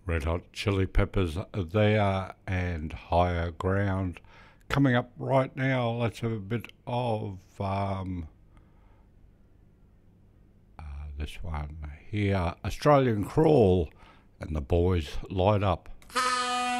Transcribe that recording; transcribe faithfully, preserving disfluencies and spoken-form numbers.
Red Hot Chili Peppers there and Higher Ground. Coming up right now, let's have a bit of um, uh, this one here, Australian Crawl, and the boys light up.